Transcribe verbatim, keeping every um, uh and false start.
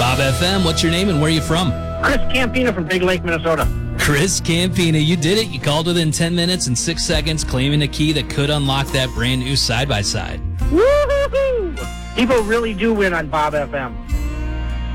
Bob F M, what's your name and where are you from? Chris Campina from Big Lake, Minnesota. Chris Campina, you did it. You called within ten minutes and six seconds, claiming a key that could unlock that brand new side-by-side. Woo-hoo-hoo! People really do win on Bob F M.